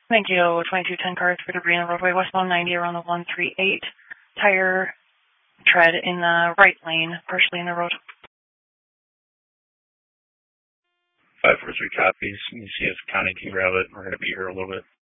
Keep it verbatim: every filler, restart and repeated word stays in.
Thank you. twenty-two ten cars for debris on the roadway westbound ninety around the one three eight. Tire tread in the right lane, partially in the road. five four three copies. You see if Connie can grab it. We're going to be here a little bit.